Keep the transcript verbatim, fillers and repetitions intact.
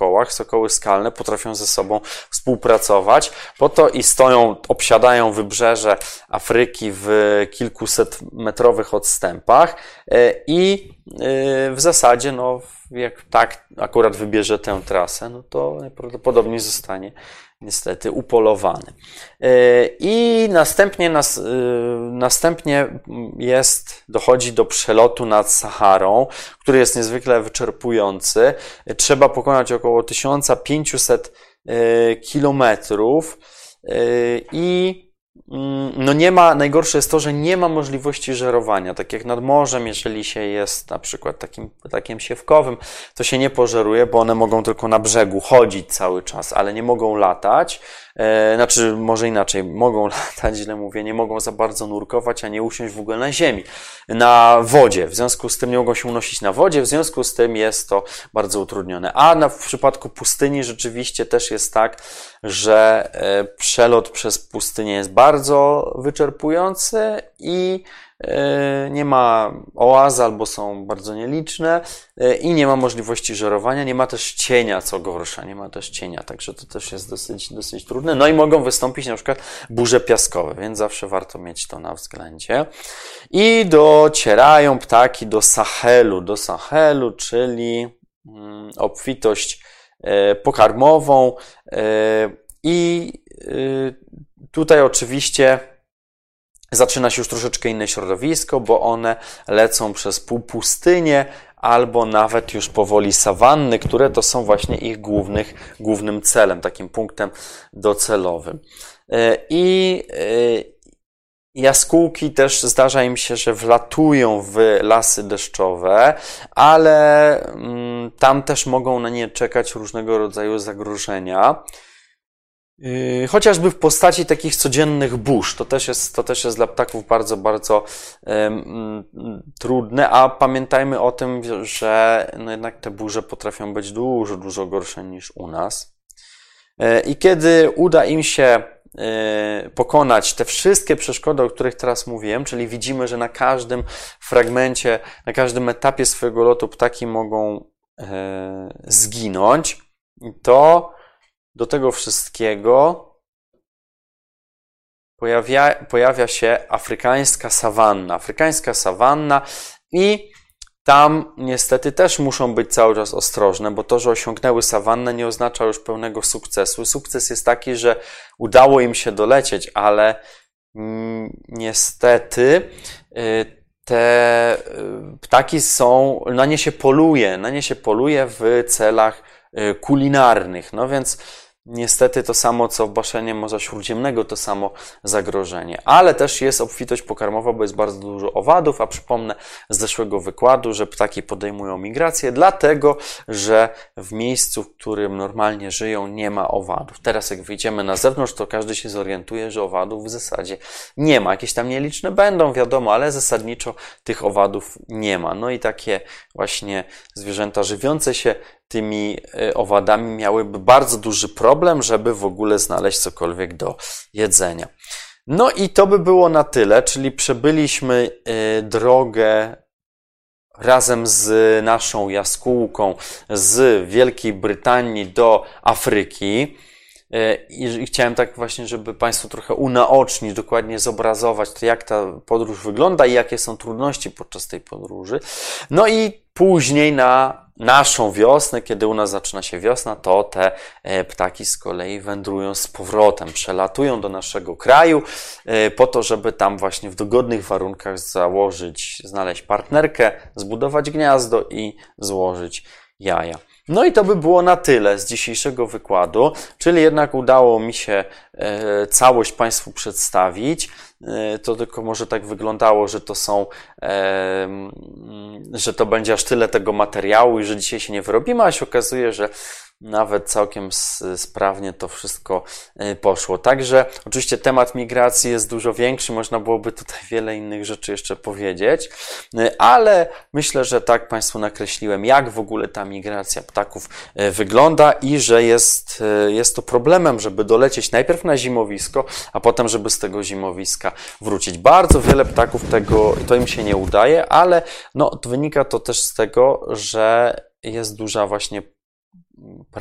sokołach. Sokoły skalne potrafią ze sobą współpracować, po to i stoją, obsiadają wybrzeże Afryki w kilkuset metrowych odstępach i w zasadzie, no, jak tak akurat wybierze tę trasę, no to najprawdopodobniej zostanie niestety upolowany. I następnie, nas, następnie jest, dochodzi do przelotu nad Saharą, który jest niezwykle wyczerpujący. Trzeba pokonać około tysiąc pięćset kilometrów i no nie ma, najgorsze jest to, że nie ma możliwości żerowania. Tak jak nad morzem, jeżeli się jest na przykład takim ptakiem siewkowym, to się nie pożeruje, bo one mogą tylko na brzegu chodzić cały czas, ale nie mogą latać. E, znaczy, może inaczej, mogą latać, źle mówię, nie mogą za bardzo nurkować, a nie usiąść w ogóle na ziemi, na wodzie. W związku z tym nie mogą się unosić na wodzie, w związku z tym jest to bardzo utrudnione. A na, w przypadku pustyni rzeczywiście też jest tak, że e, przelot przez pustynię jest bardzo wyczerpujący i nie ma oaz albo są bardzo nieliczne i nie ma możliwości żerowania, nie ma też cienia, co gorsza, nie ma też cienia, także to też jest dosyć, dosyć trudne. No i mogą wystąpić na przykład burze piaskowe, więc zawsze warto mieć to na względzie. I docierają ptaki do Sahelu, do Sahelu, czyli obfitość pokarmową i tutaj oczywiście zaczyna się już troszeczkę inne środowisko, bo one lecą przez półpustynię albo nawet już powoli sawanny, które to są właśnie ich głównych, głównym celem, takim punktem docelowym. I jaskółki też zdarza im się, że wlatują w lasy deszczowe, ale tam też mogą na nie czekać różnego rodzaju zagrożenia. Chociażby w postaci takich codziennych burz. To też jest, to też jest dla ptaków bardzo, bardzo um, trudne, a pamiętajmy o tym, że no jednak te burze potrafią być dużo, dużo gorsze niż u nas. I kiedy uda im się pokonać te wszystkie przeszkody, o których teraz mówiłem, czyli widzimy, że na każdym fragmencie, na każdym etapie swojego lotu ptaki mogą zginąć, to do tego wszystkiego pojawia, pojawia się afrykańska sawanna. Afrykańska sawanna i tam niestety też muszą być cały czas ostrożne, bo to, że osiągnęły sawannę, nie oznacza już pełnego sukcesu. Sukces jest taki, że udało im się dolecieć, ale mm, niestety y, te ptaki są, na nie się poluje, na nie się poluje w celach y, kulinarnych. No więc niestety to samo, co w basenie Morza Śródziemnego, to samo zagrożenie. Ale też jest obfitość pokarmowa, bo jest bardzo dużo owadów, a przypomnę z zeszłego wykładu, że ptaki podejmują migrację, dlatego, że w miejscu, w którym normalnie żyją, nie ma owadów. Teraz jak wyjdziemy na zewnątrz, to każdy się zorientuje, że owadów w zasadzie nie ma. Jakieś tam nieliczne będą, wiadomo, ale zasadniczo tych owadów nie ma. No i takie właśnie zwierzęta żywiące się tymi owadami miałyby bardzo duży problem, żeby w ogóle znaleźć cokolwiek do jedzenia. No i to by było na tyle, czyli przebyliśmy drogę razem z naszą jaskółką z Wielkiej Brytanii do Afryki. I chciałem tak właśnie, żeby Państwu trochę unaocznić, dokładnie zobrazować to, jak ta podróż wygląda i jakie są trudności podczas tej podróży. No i później na naszą wiosnę, kiedy u nas zaczyna się wiosna, to te ptaki z kolei wędrują z powrotem, przelatują do naszego kraju po to, żeby tam właśnie w dogodnych warunkach założyć, znaleźć partnerkę, zbudować gniazdo i złożyć jaja. No i to by było na tyle z dzisiejszego wykładu, czyli jednak udało mi się e, całość Państwu przedstawić. E, to tylko może tak wyglądało, że to są, e, że to będzie aż tyle tego materiału i że dzisiaj się nie wyrobimy, a się okazuje, że nawet całkiem sprawnie to wszystko poszło. Także oczywiście temat migracji jest dużo większy, można byłoby tutaj wiele innych rzeczy jeszcze powiedzieć, ale myślę, że tak Państwu nakreśliłem, jak w ogóle ta migracja ptaków wygląda i że jest, jest to problemem, żeby dolecieć najpierw na zimowisko, a potem, żeby z tego zimowiska wrócić. Bardzo wiele ptaków tego, to im się nie udaje, ale no, wynika to też z tego, że jest duża właśnie